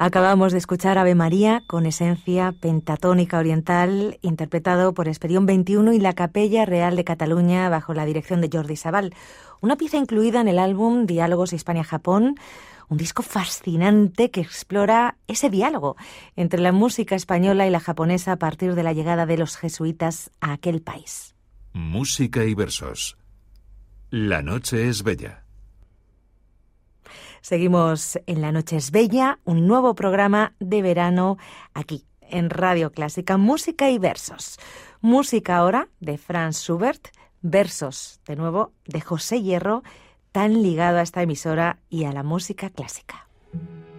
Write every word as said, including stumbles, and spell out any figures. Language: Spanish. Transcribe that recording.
Acabamos de escuchar Ave María con esencia pentatónica oriental, interpretado por Esperión veintiuno y la Capella Real de Cataluña bajo la dirección de Jordi Sabal. Una pieza incluida en el álbum Diálogos Hispania-Japón, un disco fascinante que explora ese diálogo entre la música española y la japonesa a partir de la llegada de los jesuitas a aquel país. Música y versos. La noche es bella. Seguimos en La Noche es Bella, un nuevo programa de verano aquí en Radio Clásica, Música y Versos. Música ahora de Franz Schubert, versos de nuevo de José Hierro, tan ligado a esta emisora y a la música clásica.